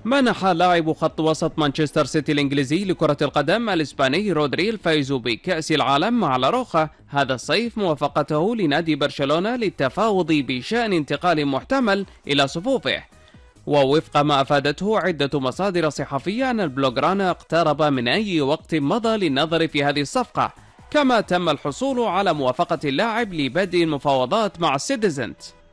منح لاعب خط وسط مانشستر سيتي الإنجليزي لكرة القدم الإسباني رودري الفائز بكأس العالم مع لاروخا هذا الصيف موافقته لنادي برشلونة للتفاوض بشأن انتقال محتمل إلى صفوفه. ووفق ما أفادته عدة مصادر صحفية أن البلوغرانا اقترب من أي وقت مضى للنظر في هذه الصفقة، كما تم الحصول على موافقة اللاعب لبدء المفاوضات مع السيتيزنز.